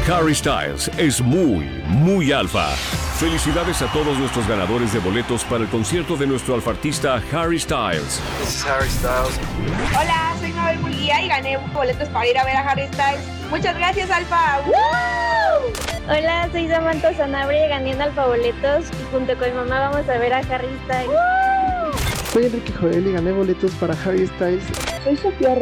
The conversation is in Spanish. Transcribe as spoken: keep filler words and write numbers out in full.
Harry Styles es muy, muy alfa. Felicidades a todos nuestros ganadores de boletos para el concierto de nuestro alfartista Harry Styles. This is Harry Styles. Hola, soy Mabel Murguía y gané boletos para ir a ver a Harry Styles. Muchas gracias, Alfa. ¡Woo! Hola, soy Samantha Sanabria y gané en Alfa Boletos y junto con mi mamá vamos a ver a Harry Styles. ¡Woo! Soy Enrique Joel y gané boletos para Harry Styles. Soy Sofía